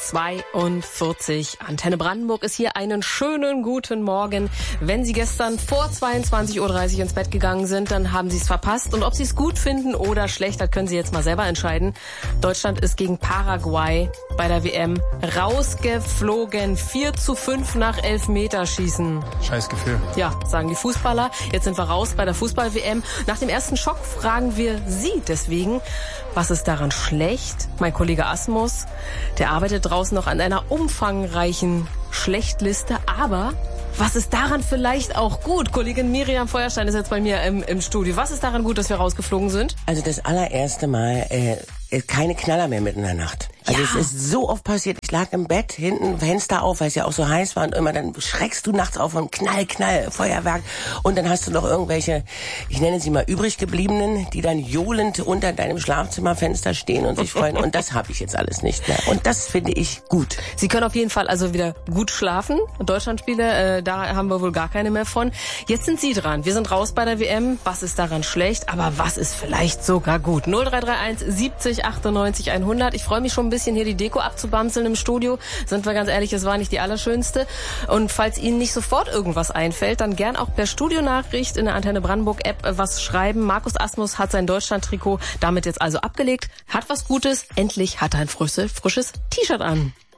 7:42. Antenne Brandenburg ist hier. Einen schönen guten Morgen. Wenn Sie gestern vor 22:30 Uhr ins Bett gegangen sind, dann haben Sie es verpasst. Und ob Sie es gut finden oder schlecht, das können Sie jetzt mal selber entscheiden. Deutschland ist gegen Paraguay bei der WM rausgeflogen. 4:5 nach Elfmeterschießen. Scheiß Gefühl. Ja, sagen die Fußballer. Jetzt sind wir raus bei der Fußball-WM. Nach dem ersten Schock fragen wir Sie deswegen, was ist daran schlecht? Mein Kollege Asmus, der arbeitet draußen noch an einer umfangreichen Schlechtliste, aber was ist daran vielleicht auch gut? Kollegin Miriam Feuerstein ist jetzt bei mir im Studio. Was ist daran gut, dass wir rausgeflogen sind? Also das allererste Mal keine Knaller mehr mitten in der Nacht. Also es ist so oft passiert, ich lag im Bett, hinten Fenster auf, weil es ja auch so heiß war und immer dann schreckst du nachts auf und Knall, Feuerwerk und dann hast du noch irgendwelche, ich nenne sie mal übrig gebliebenen, die dann johlend unter deinem Schlafzimmerfenster stehen und sich freuen und das habe ich jetzt alles nicht mehr und das finde ich gut. Sie können auf jeden Fall also wieder gut schlafen. Deutschlandspiele, da haben wir wohl gar keine mehr von. Jetzt sind Sie dran. Wir sind raus bei der WM. Was ist daran schlecht? Aber was ist vielleicht sogar gut? 0331 70 98 100. Ich freue mich schon ein bisschen hier die Deko abzubamseln im Studio. Sind wir ganz ehrlich, es war nicht die allerschönste. Und falls Ihnen nicht sofort irgendwas einfällt, dann gern auch per Studionachricht in der Antenne Brandenburg App was schreiben. Markus Asmus hat sein Deutschland-Trikot damit jetzt also abgelegt. Hat was Gutes. Endlich hat er ein frisches T-Shirt an.